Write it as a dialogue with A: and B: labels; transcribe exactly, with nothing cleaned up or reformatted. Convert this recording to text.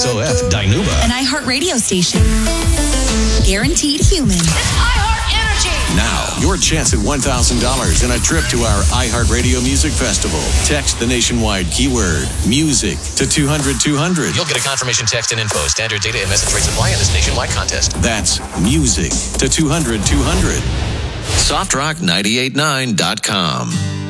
A: S O F Dynuba.
B: An iHeart radio station. Guaranteed human.
C: It's iHeart Energy.
D: Now, your chance at one thousand dollars and a trip to our iHeartRadio Music Festival. Text the nationwide keyword music to two hundred two hundred.
A: You'll get a confirmation text and info. Standard data and message rates apply in this nationwide contest.
D: That's music to two hundred two hundred. soft rock nine eight nine dot com.